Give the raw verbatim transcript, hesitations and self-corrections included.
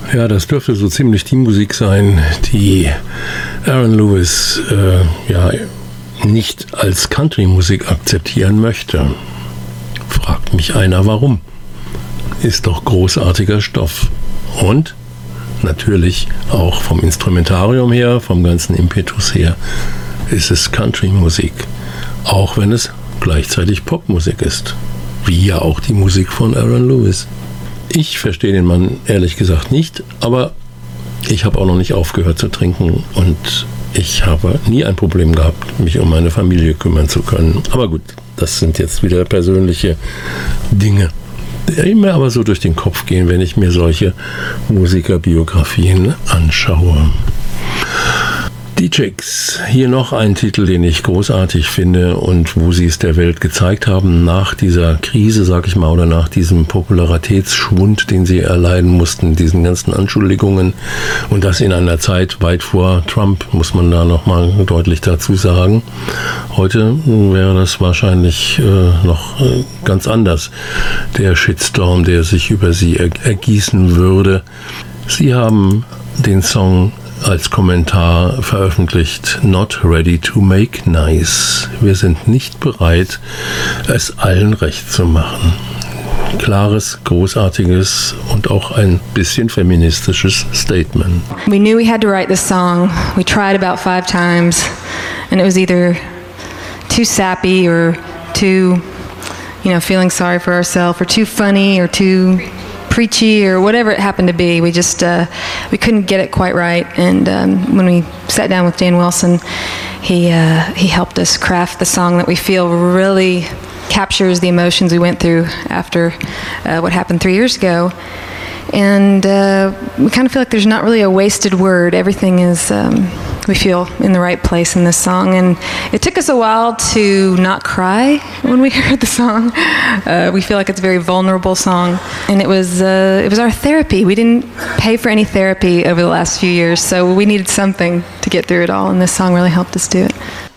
Ja, das dürfte so ziemlich die Musik sein, die Aaron Lewis äh, ja nicht als Country-Musik akzeptieren möchte. Fragt mich einer, warum? Ist doch großartiger Stoff. Und natürlich auch vom Instrumentarium her, vom ganzen Impetus her, ist es Country-Musik. Auch wenn es gleichzeitig Popmusik ist. Wie ja auch die Musik von Aaron Lewis. Ich verstehe den Mann ehrlich gesagt nicht, aber ich habe auch noch nicht aufgehört zu trinken und ich habe nie ein Problem gehabt, mich um meine Familie kümmern zu können. Aber gut, das sind jetzt wieder persönliche Dinge, die mir aber so durch den Kopf gehen, wenn ich mir solche Musikerbiografien anschaue. Die Chicks, hier noch ein Titel, den ich großartig finde und wo sie es der Welt gezeigt haben, nach dieser Krise, sag ich mal, oder nach diesem Popularitätsschwund, den sie erleiden mussten, diesen ganzen Anschuldigungen und das in einer Zeit weit vor Trump, muss man da nochmal deutlich dazu sagen. Heute wäre das wahrscheinlich äh, noch äh, ganz anders, der Shitstorm, der sich über sie er- ergießen würde. Sie haben den Song als Kommentar veröffentlicht, Not ready to make nice. Wir sind nicht bereit, es allen recht zu machen. Klares, großartiges und auch ein bisschen feministisches Statement. We knew we had to write this song. We tried about five times and it was either too sappy or too, you know, feeling sorry for ourselves or too funny or too preachy or whatever it happened to be. We just uh, we couldn't get it quite right, and um, when we sat down with Dan Wilson, he uh, he helped us craft the song that we feel really captures the emotions we went through after uh, what happened three years ago. And uh, we kind of feel like there's not really a wasted word. Everything is, um, we feel, in the right place in this song. And it took us a while to not cry when we heard the song. Uh, we feel like it's a very vulnerable song. And it was, uh, it was our therapy. We didn't pay for any therapy over the last few years, so we needed something to get through it all. And this song really helped us do it.